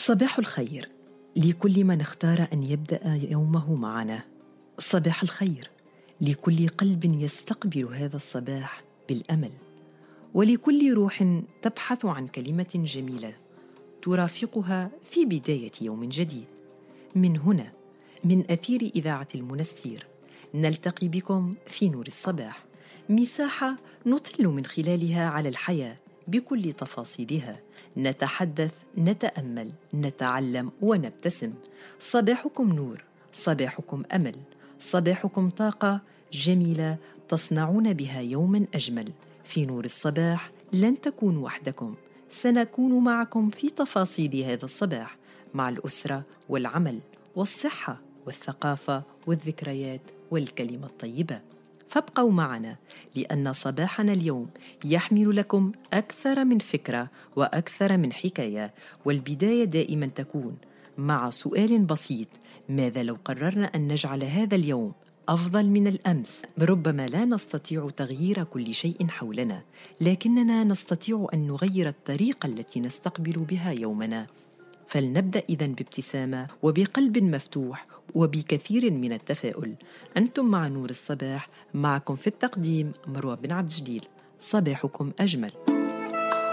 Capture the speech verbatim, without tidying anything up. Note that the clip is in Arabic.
صباح الخير لكل من اختار أن يبدأ يومه معنا. صباح الخير لكل قلب يستقبل هذا الصباح بالأمل، ولكل روح تبحث عن كلمة جميلة ترافقها في بداية يوم جديد. من هنا، من أثير إذاعة المنستير، نلتقي بكم في نور الصباح، مساحة نطل من خلالها على الحياة بكل تفاصيلها، نتحدث، نتأمل، نتعلم ونبتسم. صباحكم نور، صباحكم أمل، صباحكم طاقة جميلة تصنعون بها يوما أجمل. في نور الصباح لن تكونوا وحدكم، سنكون معكم في تفاصيل هذا الصباح، مع الأسرة والعمل والصحة والثقافة والذكريات والكلمة الطيبة. فابقوا معنا، لأن صباحنا اليوم يحمل لكم أكثر من فكرة وأكثر من حكاية، والبداية دائما تكون مع سؤال بسيط: ماذا لو قررنا أن نجعل هذا اليوم أفضل من الأمس؟ ربما لا نستطيع تغيير كل شيء حولنا، لكننا نستطيع أن نغير الطريقة التي نستقبل بها يومنا. فلنبدأ إذن بابتسامة وبقلب مفتوح وبكثير من التفاؤل. أنتم مع نور الصباح، معكم في التقديم مروى بن عبد الجليل. صباحكم أجمل.